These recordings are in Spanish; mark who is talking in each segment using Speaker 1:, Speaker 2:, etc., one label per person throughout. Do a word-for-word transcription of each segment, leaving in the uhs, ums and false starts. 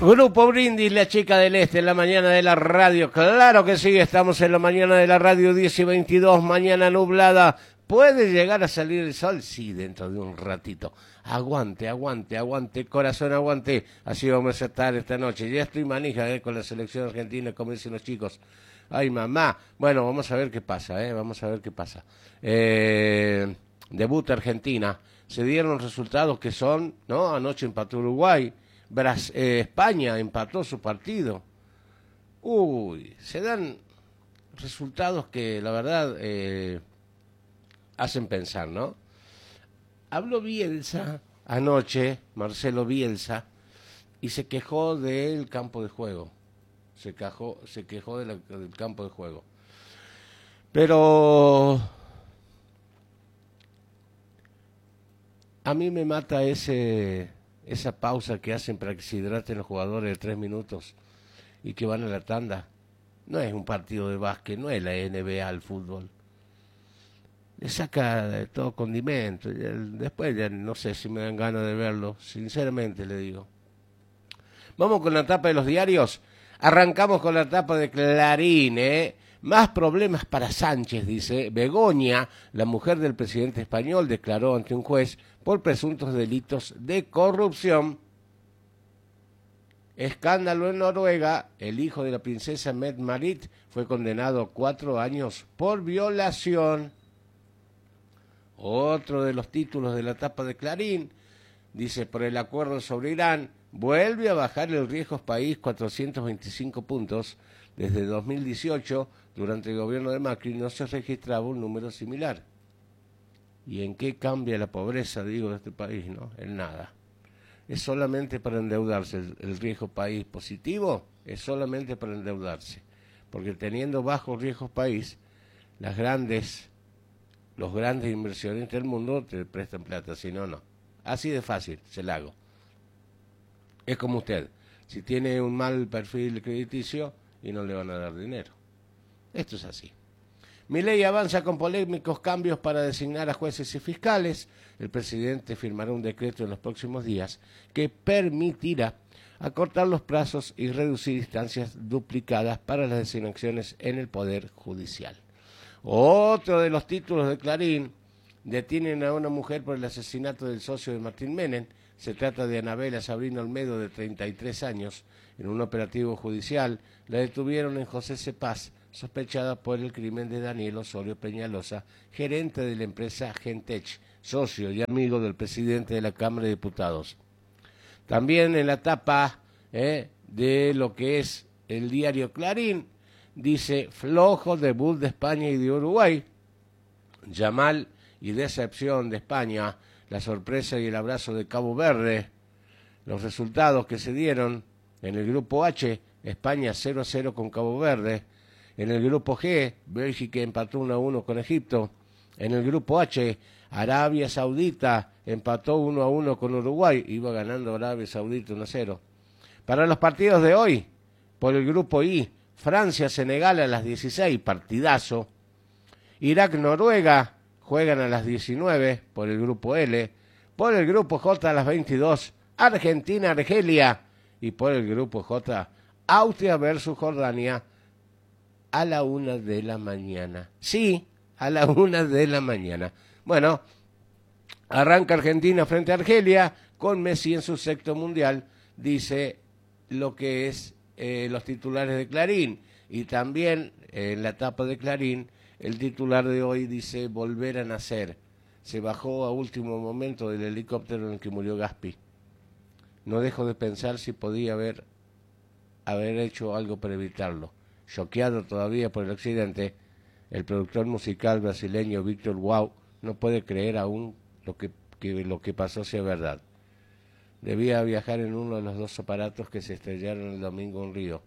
Speaker 1: Grupo Brindis, la chica del este, en la mañana de la radio. Claro que sí, estamos en la mañana de la radio, diez y veintidós, mañana nublada. ¿Puede llegar a salir el sol? Sí, dentro de un ratito. Aguante, aguante, aguante, corazón, aguante. Así vamos a estar esta noche. Ya estoy manija eh, con la selección argentina, como dicen los chicos. Ay, mamá. Bueno, vamos a ver qué pasa, eh, vamos a ver qué pasa. Eh, debut Argentina. Se dieron resultados que son, ¿no? Anoche empató Uruguay. Bras eh, España empató su partido. Uy, se dan resultados que la verdad eh, hacen pensar, ¿no? Habló Bielsa anoche, Marcelo Bielsa, y se quejó del campo de juego. Se quejó, se quejó de la, del campo de juego. Pero a mí me mata ese... esa pausa que hacen para que se hidraten los jugadores de tres minutos y que van a la tanda. No es un partido de básquet, no es la N B A el fútbol. Le saca de todo condimento. Después ya no sé si me dan ganas de verlo, sinceramente le digo. Vamos con la tapa de los diarios. Arrancamos con la tapa de Clarín, ¿eh? Más problemas para Sánchez, dice. Begoña, la mujer del presidente español, declaró ante un juez por presuntos delitos de corrupción. Escándalo en Noruega. El hijo de la princesa Mette-Marit fue condenado a cuatro años por violación. Otro de los títulos de la tapa de Clarín dice: por el acuerdo sobre Irán, vuelve a bajar el riesgo país cuatrocientos veinticinco puntos. Desde dos mil dieciocho, durante el gobierno de Macri, no se registraba un número similar. ¿Y en qué cambia la pobreza, digo, de este país? No, en nada. Es solamente para endeudarse. El, el riesgo país positivo es solamente para endeudarse. Porque teniendo bajos riesgos país, las grandes, los grandes inversionistas del mundo te prestan plata, si no, no. Así de fácil, se la hago. Es como usted. Si tiene un mal perfil crediticio, y no le van a dar dinero. Esto es así. Milei avanza con polémicos cambios para designar a jueces y fiscales. El presidente firmará un decreto en los próximos días que permitirá acortar los plazos y reducir instancias duplicadas para las designaciones en el Poder Judicial. Otro de los títulos de Clarín: detienen a una mujer por el asesinato del socio de Martín Menem. Se trata de Anabela Sabrina Olmedo, de treinta y tres años. En un operativo judicial la detuvieron en José Cepaz, sospechada por el crimen de Daniel Osorio Peñalosa, gerente de la empresa Gentech, socio y amigo del presidente de la Cámara de Diputados. También en la tapa eh, de lo que es el diario Clarín, dice: flojo debut de España y de Uruguay. Yamal y decepción de España, la sorpresa y el abrazo de Cabo Verde. Los resultados que se dieron en el grupo H: España cero a cero con Cabo Verde. En el grupo G, Bélgica empató uno a uno con Egipto. En el grupo H, Arabia Saudita empató uno a uno con Uruguay. Iba ganando Arabia Saudita uno a cero. Para los partidos de hoy, por el grupo I, Francia-Senegal a las dieciséis, partidazo. Irak-Noruega juegan a las diecinueve por el grupo L. Por el grupo J a las veintidós, Argentina-Argelia. Y por el grupo J, Austria versus Jordania a la una de la mañana. Sí, a la una de la mañana. Bueno, arranca Argentina frente a Argelia con Messi en su sexto mundial, dice lo que es eh, los titulares de Clarín. Y también eh, en la tapa de Clarín, el titular de hoy dice: volver a nacer. Se bajó a último momento del helicóptero en el que murió Gaspi. No dejo de pensar si podía haber, haber hecho algo para evitarlo. Choqueado todavía por el accidente, el productor musical brasileño Víctor Wow no puede creer aún lo que, que lo que pasó sea verdad. Debía viajar en uno de los dos aparatos que se estrellaron el domingo en Río,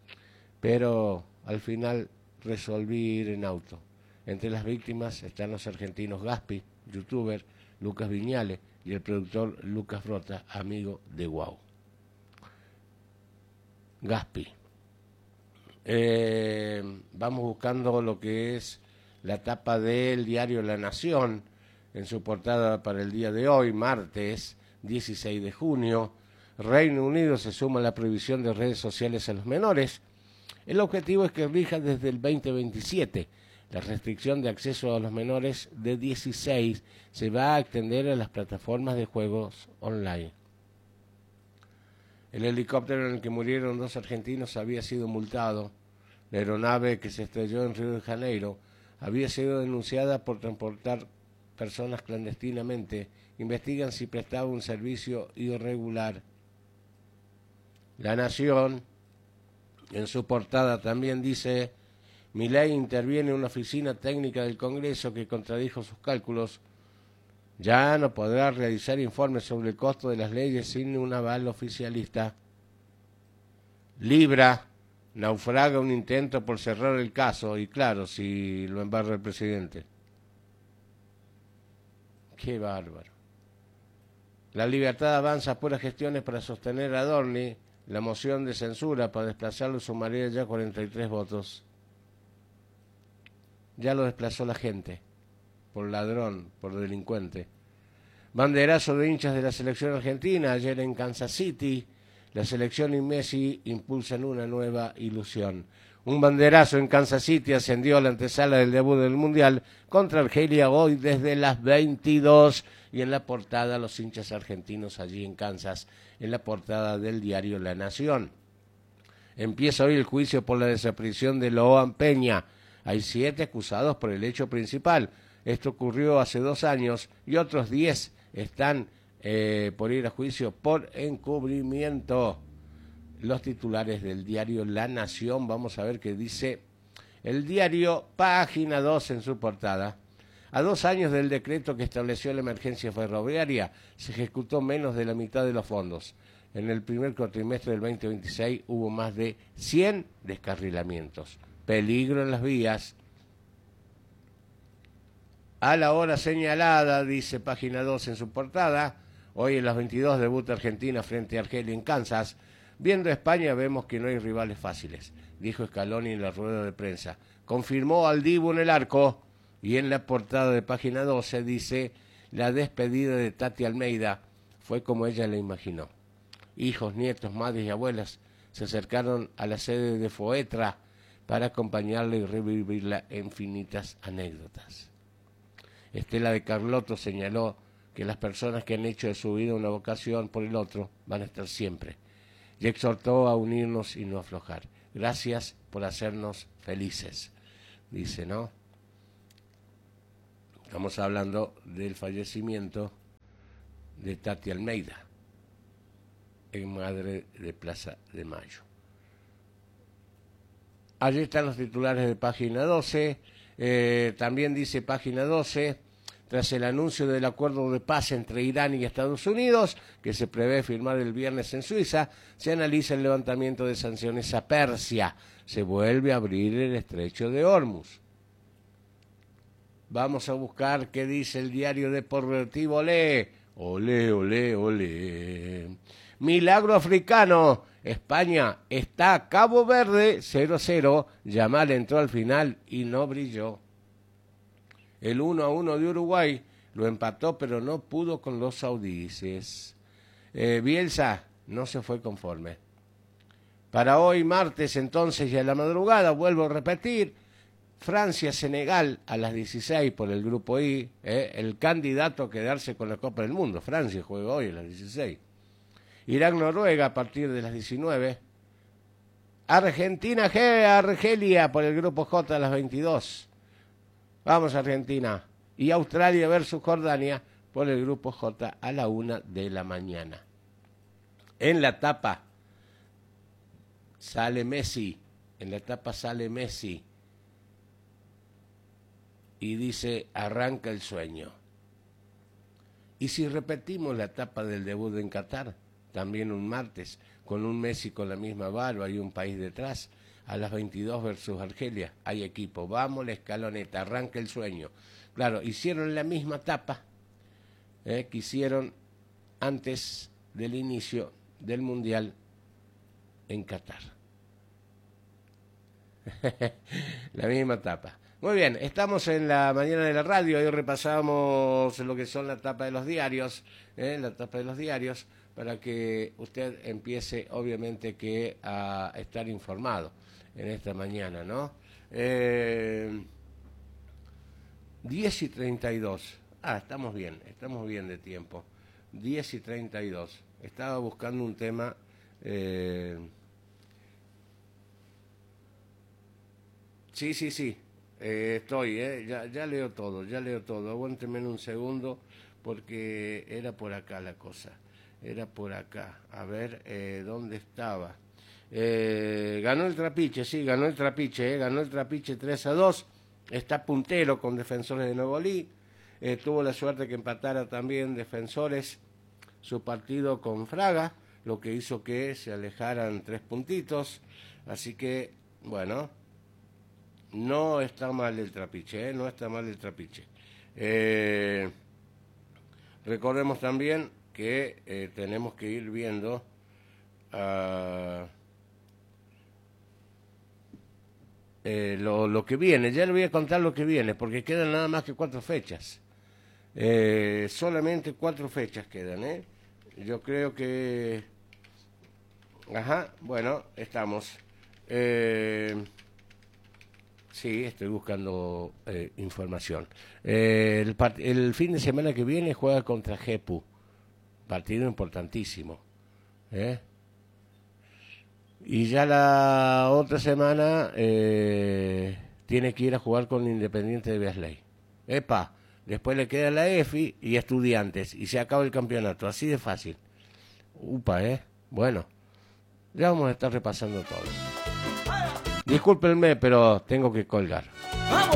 Speaker 1: pero al final resolví ir en auto. Entre las víctimas están los argentinos Gaspi, youtuber, Lucas Viñale y el productor Lucas Frota, amigo de Wow. Gaspi. Eh, vamos buscando lo que es la tapa del diario La Nación en su portada para el día de hoy, martes dieciséis de junio. Reino Unido se suma a la prohibición de redes sociales a los menores. El objetivo es que rija desde el veinte veintisiete. La restricción de acceso a los menores de dieciséis se va a extender a las plataformas de juegos online. El helicóptero en el que murieron dos argentinos había sido multado. La aeronave que se estrelló en Río de Janeiro había sido denunciada por transportar personas clandestinamente. Investigan si prestaba un servicio irregular. La Nación, en su portada, también dice: Milei interviene en una oficina técnica del Congreso que contradijo sus cálculos. Ya no podrá realizar informes sobre el costo de las leyes sin un aval oficialista. Libra, naufraga un intento por cerrar el caso, y claro, si lo embarra el presidente. Qué bárbaro. La Libertad avanza a puras gestiones para sostener a Adorni. La moción de censura para desplazarlo sumaría ya cuarenta y tres votos. Ya lo desplazó la gente, por ladrón, por delincuente. Banderazo de hinchas de la selección argentina ayer en Kansas City. La selección y Messi impulsan una nueva ilusión. Un banderazo en Kansas City ascendió a la antesala del debut del Mundial contra Argelia hoy desde las veintidós. Y en la portada los hinchas argentinos allí en Kansas, en la portada del diario La Nación. Empieza hoy el juicio por la desaparición de Loan Peña. Hay siete acusados por el hecho principal. Esto ocurrió hace dos años y otros diez están eh, por ir a juicio por encubrimiento. Los titulares del diario La Nación, vamos a ver qué dice el diario Página dos en su portada. A dos años del decreto que estableció la emergencia ferroviaria, se ejecutó menos de la mitad de los fondos. En el primer cuatrimestre del veinte veintiséis hubo más de cien descarrilamientos. Peligro en las vías. A la hora señalada, dice Página dos en su portada, hoy en las veintidós debuta Argentina frente a Argelia en Kansas. Viendo a España vemos que no hay rivales fáciles, dijo Scaloni en la rueda de prensa. Confirmó al Dibu en el arco. Y en la portada de Página doce dice: la despedida de Tati Almeida fue como ella la imaginó. Hijos, nietos, madres y abuelas se acercaron a la sede de Foetra para acompañarla y revivirla en infinitas anécdotas. Estela de Carlotto señaló que las personas que han hecho de su vida una vocación por el otro van a estar siempre. Y exhortó a unirnos y no aflojar. Gracias por hacernos felices, dice, ¿no? Estamos hablando del fallecimiento de Tati Almeida, en Madre de Plaza de Mayo. Allí están los titulares de Página doce. Eh, también dice Página doce, tras el anuncio del acuerdo de paz entre Irán y Estados Unidos, que se prevé firmar el viernes en Suiza, se analiza el levantamiento de sanciones a Persia. Se vuelve a abrir el estrecho de Hormuz. Vamos a buscar qué dice el diario deportivo Olé. Olé, olé, olé. Milagro africano. España está a Cabo Verde, cero a cero. Yamal entró al final y no brilló. El uno a uno de Uruguay lo empató, pero no pudo con los saudíes. Eh, Bielsa no se fue conforme. Para hoy, martes, entonces, y a la madrugada, vuelvo a repetir, Francia-Senegal a las dieciséis por el grupo I, eh, el candidato a quedarse con la Copa del Mundo. Francia juega hoy a las dieciséis. Irán-Noruega a partir de las diecinueve. Argentina-G, Argelia por el grupo J a las veintidós. Vamos Argentina. Y Australia versus Jordania por el grupo J a la una de la mañana. En la tapa sale Messi. En la tapa sale Messi. Y dice, arranca el sueño. Y si repetimos la etapa del debut en Qatar, también un martes, con un Messi con la misma barba y un país detrás, a las veintidós versus Argelia, hay equipo, vamos la escaloneta, arranca el sueño. Claro, hicieron la misma etapa eh, que hicieron antes del inicio del Mundial en Qatar. La misma etapa. Muy bien, estamos en la mañana de la radio, hoy repasamos lo que son la tapa de los diarios, eh, la tapa de los diarios, para que usted empiece, obviamente, que a estar informado en esta mañana, ¿no? Eh, diez y treinta y dos. Ah, estamos bien, estamos bien de tiempo. diez y treinta y dos. Estaba buscando un tema... Eh, sí, sí, sí. Eh, estoy, eh, ya, ya leo todo, ya leo todo. Aguánteme un segundo porque era por acá la cosa. Era por acá. A ver, eh, ¿dónde estaba? Eh, ganó el Trapiche, sí, ganó el Trapiche, eh, ganó el Trapiche tres a dos. Está puntero con Defensores de Nuevo Olí. Eh, tuvo la suerte que empatara también Defensores su partido con Fraga, lo que hizo que se alejaran tres puntitos. Así que, bueno, no está mal el Trapiche, ¿eh? No está mal el Trapiche. Eh, recordemos también que eh, tenemos que ir viendo uh, eh, lo, lo que viene. Ya le voy a contar lo que viene, porque quedan nada más que cuatro fechas. Eh, solamente cuatro fechas quedan, ¿eh? Yo creo que... Ajá, bueno, estamos. Eh... Sí, estoy buscando eh, información. Eh, el, part- el fin de semana que viene juega contra Jepu. Partido importantísimo. ¿eh? Y ya la otra semana eh, tiene que ir a jugar con Independiente de Beasley. ¡Epa! Después le queda la E F I y Estudiantes. Y se acaba el campeonato. Así de fácil. Upa, ¿eh? Bueno, ya vamos a estar repasando todo. Discúlpenme, pero tengo que colgar.